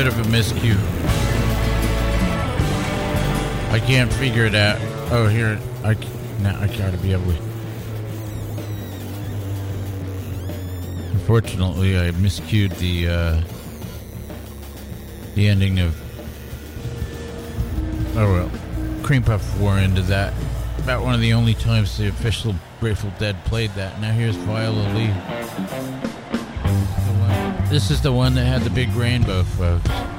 bit of a miscue. I can't figure it out. Oh, here. Now I gotta be able to. Unfortunately, I miscued the ending of. Oh well. Cream Puff wore into that. About one of the only times the official Grateful Dead played that. Now here's Viola Lee. This is the one that had the big rainbow, folks.